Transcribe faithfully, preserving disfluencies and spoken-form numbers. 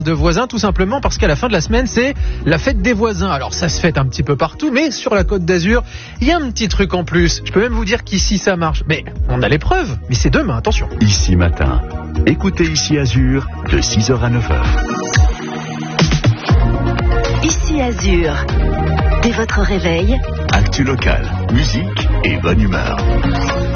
de voisins, tout simplement parce qu'à la fin de la semaine, c'est la fête des voisins. Alors ça se fête un petit peu partout, mais sur la Côte d'Azur, il y a un petit truc en plus. Je peux même vous dire qu'ici ça marche. Mais on a les preuves, mais c'est demain, attention. Ici matin, écoutez Ici Azur de six heures à neuf heures. Ici Azur, dès votre réveil, Actu local, musique et bonne humeur.